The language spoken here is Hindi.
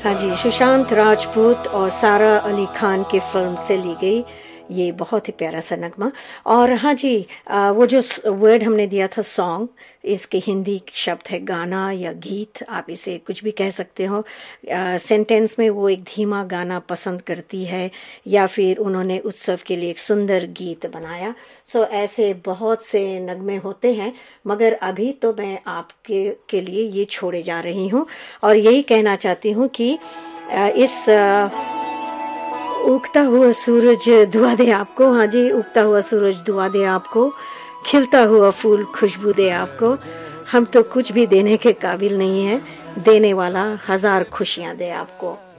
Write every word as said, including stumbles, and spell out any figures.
हाँ जी, सुशांत राजपूत और सारा अली खान की फिल्म से ली गई ये बहुत ही प्यारा सा नगमा। और हाँ जी, आ, वो जो वर्ड हमने दिया था सॉन्ग, इसके हिंदी शब्द है गाना या गीत, आप इसे कुछ भी कह सकते हो। सेंटेंस में वो एक धीमा गाना पसंद करती है या फिर उन्होंने उत्सव के लिए एक सुंदर गीत बनाया। सो ऐसे बहुत से नगमे होते हैं, मगर अभी तो मैं आपके के लिए ये छोड़े जा रही हूँ और यही कहना चाहती हूँ कि आ, इस आ, उगता हुआ सूरज दुआ दे आपको। हाँ जी, उगता हुआ सूरज दुआ दे आपको, खिलता हुआ फूल खुशबू दे आपको। हम तो कुछ भी देने के काबिल नहीं है, देने वाला हजार खुशियां दे आपको।